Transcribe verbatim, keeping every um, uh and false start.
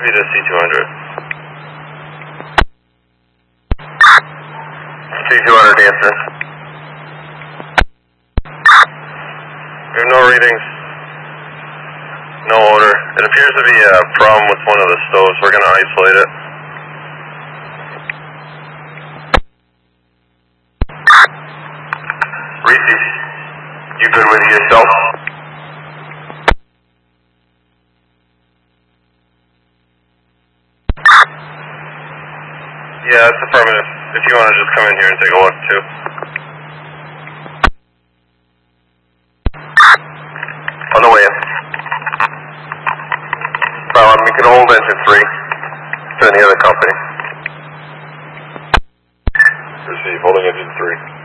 Vita C two hundred. C two hundred answer. We have no readings. No odor. It appears to be a problem with one of the stoves. We're going to isolate it. Reese, you good with yourself? Yeah, it's affirmative. If you want to just come in here and take a look too. On the way in. Um, you can hold engine three to any other company. Receive, holding engine three.